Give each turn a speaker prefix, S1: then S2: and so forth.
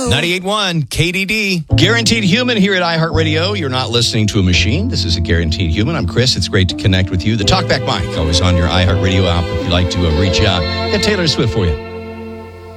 S1: 98.1 KDD. Guaranteed Human here at iHeartRadio. You're not listening to a machine. This is a Guaranteed Human. I'm Chris. It's great to connect with you. The Talkback mic always on your iHeartRadio app if you'd like to reach out. Got Taylor Swift for you.